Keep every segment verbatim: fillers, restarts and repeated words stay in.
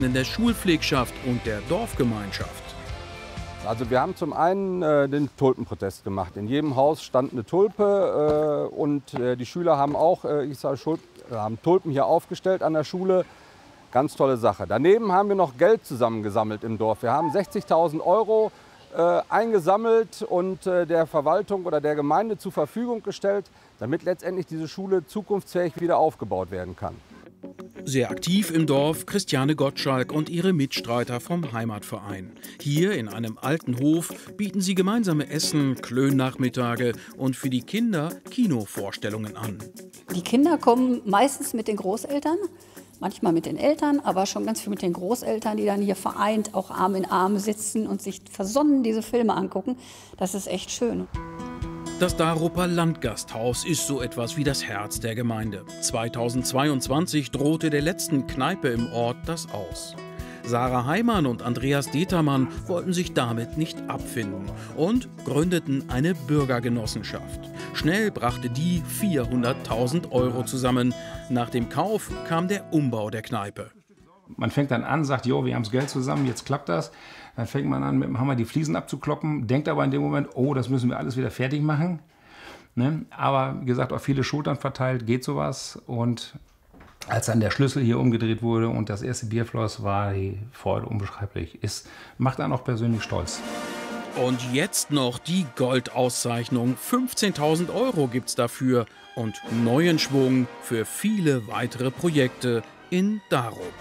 in der Schulpflegschaft und der Dorfgemeinschaft. Also wir haben zum einen äh, den Tulpenprotest gemacht. In jedem Haus stand eine Tulpe äh, und äh, die Schüler haben auch äh, ich sag, Schul äh, haben Tulpen hier aufgestellt an der Schule. Ganz tolle Sache. Daneben haben wir noch Geld zusammengesammelt im Dorf. Wir haben sechzigtausend Euro äh, eingesammelt und äh, der Verwaltung oder der Gemeinde zur Verfügung gestellt, damit letztendlich diese Schule zukunftsfähig wieder aufgebaut werden kann. Sehr aktiv im Dorf Christiane Gottschalk und ihre Mitstreiter vom Heimatverein. Hier in einem alten Hof bieten sie gemeinsame Essen, Klönnachmittage und für die Kinder Kinovorstellungen an. Die Kinder kommen meistens mit den Großeltern, manchmal mit den Eltern, aber schon ganz viel mit den Großeltern, die dann hier vereint auch Arm in Arm sitzen und sich versonnen diese Filme angucken. Das ist echt schön. Das Daruper Landgasthaus ist so etwas wie das Herz der Gemeinde. zweitausendzweiundzwanzig drohte der letzten Kneipe im Ort das Aus. Sarah Heimann und Andreas Determann wollten sich damit nicht abfinden und gründeten eine Bürgergenossenschaft. Schnell brachte die vierhunderttausend Euro zusammen. Nach dem Kauf kam der Umbau der Kneipe. Man fängt dann an, sagt, jo, wir haben das Geld zusammen, jetzt klappt das. Dann fängt man an, mit dem Hammer die Fliesen abzukloppen, denkt aber in dem Moment, oh, das müssen wir alles wieder fertig machen. Ne? Aber wie gesagt, auf viele Schultern verteilt geht sowas. Und als dann der Schlüssel hier umgedreht wurde und das erste Bier floss, war die Freude unbeschreiblich. Es macht einen auch persönlich stolz. Und jetzt noch die Goldauszeichnung. fünfzehntausend Euro gibt's dafür und neuen Schwung für viele weitere Projekte in Darup.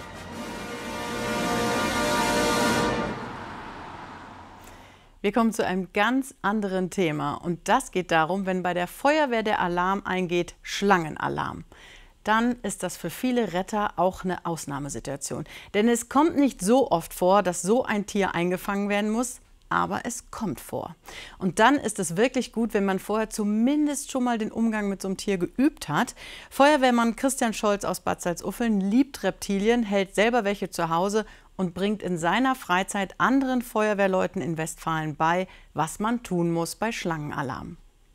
Wir kommen zu einem ganz anderen Thema und das geht darum, wenn bei der Feuerwehr der Alarm eingeht, Schlangenalarm. Dann ist das für viele Retter auch eine Ausnahmesituation. Denn es kommt nicht so oft vor, dass so ein Tier eingefangen werden muss, aber es kommt vor. Und dann ist es wirklich gut, wenn man vorher zumindest schon mal den Umgang mit so einem Tier geübt hat. Feuerwehrmann Christian Scholz aus Bad Salzuffeln liebt Reptilien, hält selber welche zu Hause und bringt in seiner Freizeit anderen Feuerwehrleuten in Westfalen bei, was man tun muss bei Schlangenalarm.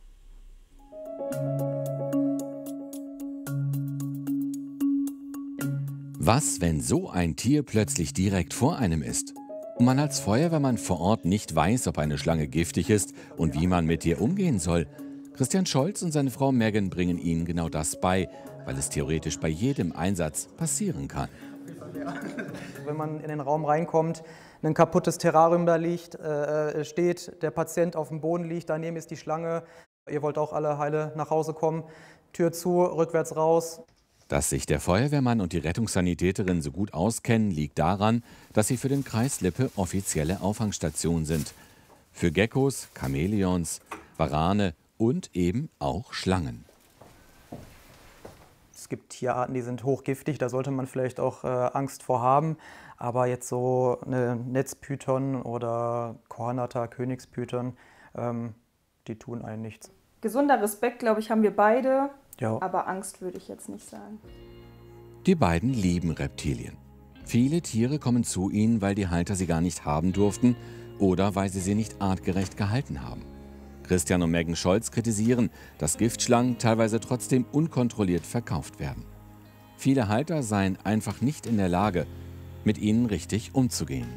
Was, wenn so ein Tier plötzlich direkt vor einem ist? Und man als Feuerwehrmann vor Ort nicht weiß, ob eine Schlange giftig ist und wie man mit ihr umgehen soll. Christian Scholz und seine Frau Megan bringen ihnen genau das bei, weil es theoretisch bei jedem Einsatz passieren kann. Wenn man in den Raum reinkommt, ein kaputtes Terrarium da liegt, äh, steht, der Patient auf dem Boden liegt, daneben ist die Schlange. Ihr wollt auch alle heile nach Hause kommen, Tür zu, rückwärts raus. Dass sich der Feuerwehrmann und die Rettungssanitäterin so gut auskennen, liegt daran, dass sie für den Kreis Lippe offizielle Auffangstation sind. Für Geckos, Chamäleons, Warane und eben auch Schlangen. Es gibt Tierarten, die sind hochgiftig, da sollte man vielleicht auch äh, Angst vor haben. Aber jetzt so eine Netzpython oder Kornatter, Königspython, ähm, die tun einem nichts. Gesunder Respekt, glaube ich, haben wir beide. Ja. Aber Angst würde ich jetzt nicht sagen. Die beiden lieben Reptilien. Viele Tiere kommen zu ihnen, weil die Halter sie gar nicht haben durften oder weil sie sie nicht artgerecht gehalten haben. Christian und Megan Scholz kritisieren, dass Giftschlangen teilweise trotzdem unkontrolliert verkauft werden. Viele Halter seien einfach nicht in der Lage, mit ihnen richtig umzugehen.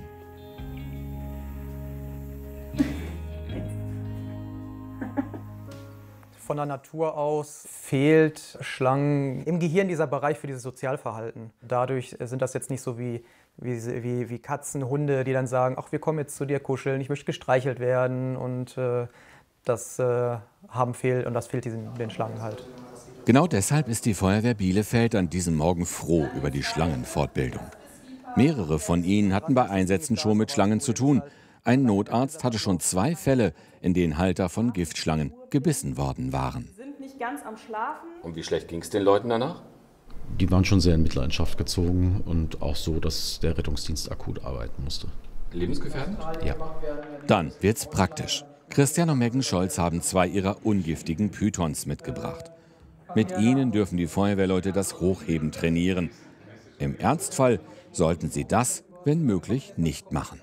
Von der Natur aus fehlt Schlangen im Gehirn dieser Bereich für dieses Sozialverhalten. Dadurch sind das jetzt nicht so wie, wie, wie, wie Katzen, Hunde, die dann sagen, ach, wir kommen jetzt zu dir kuscheln, ich möchte gestreichelt werden. Und äh, das äh, haben fehlt und das fehlt diesen, den Schlangen halt. Genau deshalb ist die Feuerwehr Bielefeld an diesem Morgen froh über die Schlangenfortbildung. Mehrere von ihnen hatten bei Einsätzen schon mit Schlangen zu tun. Ein Notarzt hatte schon zwei Fälle, in denen Halter von Giftschlangen gebissen worden waren. Sind nicht ganz am Schlafen. Und wie schlecht ging es den Leuten danach? Die waren schon sehr in Mitleidenschaft gezogen und auch so, dass der Rettungsdienst akut arbeiten musste. Lebensgefährdend? Ja. Dann wird's praktisch. Christian und Megan Scholz haben zwei ihrer ungiftigen Pythons mitgebracht. Mit ihnen dürfen die Feuerwehrleute das Hochheben trainieren. Im Ernstfall sollten sie das, wenn möglich, nicht machen.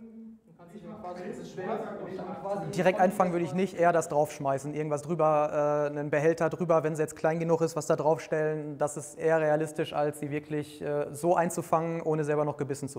Direkt einfangen würde ich nicht, eher das draufschmeißen. Irgendwas drüber, äh, einen Behälter drüber, wenn es jetzt klein genug ist, was da draufstellen. Das ist eher realistisch, als sie wirklich äh, so einzufangen, ohne selber noch gebissen zu werden.